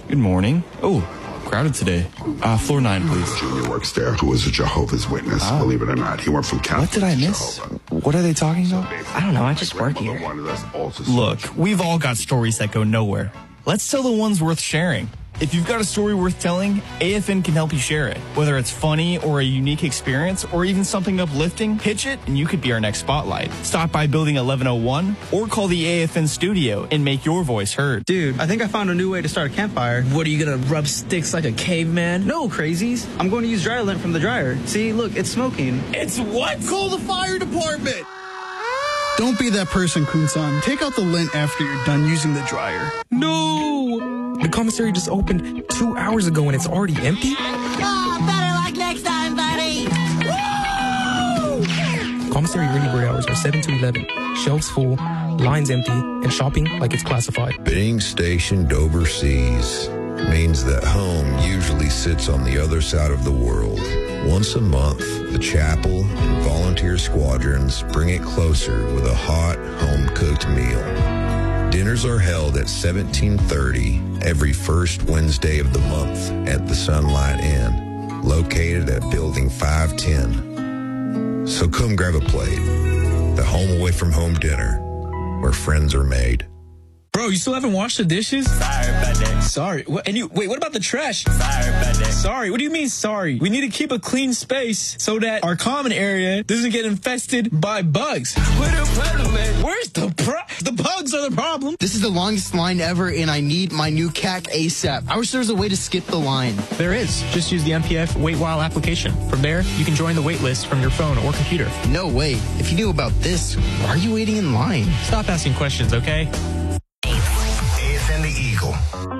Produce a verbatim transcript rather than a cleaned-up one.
Good morning. Oh, crowded today. Uh, floor nine, please. Junior works there, who is a Jehovah's Witness, Ah. believe it or not. He went from Catholic What did I to miss? Jehovah. What are they talking about? I don't know, I just work here. Look, we've all got stories that go nowhere. Let's tell the ones worth sharing. If you've got a story worth telling, A F N can help you share it. Whether it's funny or a unique experience or even something uplifting, pitch it and you could be our next spotlight. Stop by Building eleven oh one or call the A F N studio and make your voice heard. Dude, I think I found a new way to start a campfire. What, are you gonna rub sticks like a caveman? No, crazies. I'm going to use dry lint from the dryer. See, look, it's smoking. It's what? Call the fire department! Don't be that person, Kun-san. Take out the lint after you're done using the dryer. No! The commissary just opened two hours ago and it's already empty? Oh, better luck next time, buddy. Woo! Commissary early bird hours are seven to eleven. Shelves full, lines empty, and shopping like it's classified. Being stationed overseas means that home usually sits on the other side of the world. Once a month, the chapel and volunteer squadrons bring it closer with a hot, home-cooked meal. Dinners are held at seventeen thirty every first Wednesday of the month at the Sunlight Inn, located at Building five ten. So come grab a plate. The home away from home dinner, where friends are made. Bro, you still haven't washed the dishes? Sorry about that. Sorry. What, and you, wait, what about the trash? Sorry about that. Sorry. What do you mean sorry? We need to keep a clean space so that our common area doesn't get infested by bugs. Where the problem, man? Where's the pro- The bugs are the problem. This is the longest line ever, and I need my new C A C ASAP. I wish there was a way to skip the line. There is. Just use the M P F Wait While application. From there, you can join the wait list from your phone or computer. No way. If you knew about this, why are you waiting in line? Stop asking questions, okay? A F N the Eagle.